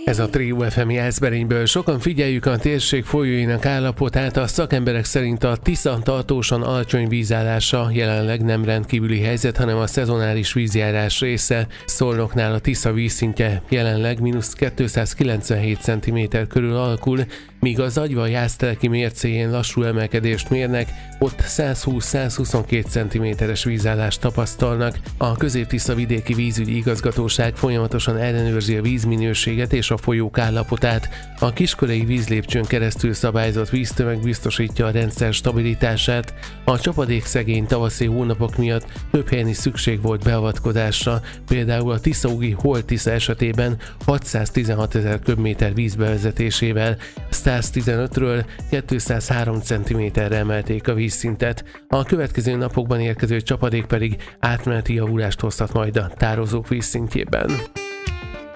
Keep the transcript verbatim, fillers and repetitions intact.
Ez a Trio ef em Jászberényből. Sokan figyeljük a térség folyóinak állapotát, a szakemberek szerint a Tisza tartósan alacsony vízállása jelenleg nem rendkívüli helyzet, hanem a szezonális vízjárás része. Szolnoknál a Tisza vízszintje jelenleg mínusz kétszázkilencvenhét centiméter körül alakul, míg az Agyva-Jászteleki mércéjén lassú emelkedést mérnek, ott százhúsz-százhuszonkettő centiméteres vízállást tapasztalnak. A Közép-Tisza vidéki vízügyi igazgatóság folyamatosan ellenőrzi a vízminőséget és a folyók állapotát. A Kiskörei vízlépcsőn keresztül szabályzott víztömeg biztosítja a rendszer stabilitását. A csapadékszegény tavaszi hónapok miatt több helyen is szükség volt beavatkozásra, például a Tiszaúgi Holt-Tisza esetében hatszáztizenhatezer köbméter víz bevezetésével, száztizenötről kétszázhárom centiméterre emelték a vízszintet. A következő napokban érkező csapadék pedig átmeneti javulást hozhat majd a tározók vízszintjében.